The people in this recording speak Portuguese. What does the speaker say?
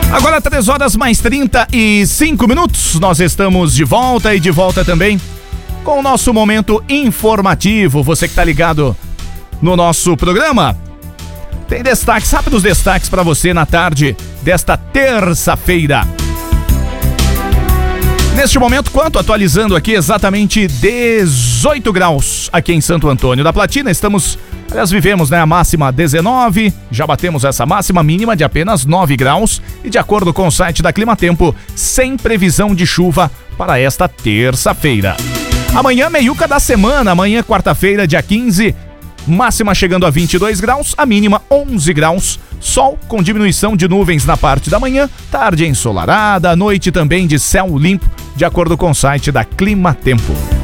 Agora 3 horas mais 35 minutos, nós estamos de volta e de volta também com o nosso momento informativo. Você que tá ligado no nosso programa, tem destaques, rápidos destaques para você na tarde desta terça-feira. Neste momento, quanto? Atualizando aqui, exatamente 18 graus aqui em Santo Antônio da Platina. Vivemos, a máxima 19, já batemos essa máxima, mínima de apenas 9 graus. E de acordo com o site da Climatempo, sem previsão de chuva para esta terça-feira. Amanhã, meiuca da semana, amanhã, quarta-feira, dia 15, máxima chegando a 22 graus, a mínima 11 graus. Sol com diminuição de nuvens na parte da manhã, tarde ensolarada, noite também de céu limpo, de acordo com o site da Climatempo.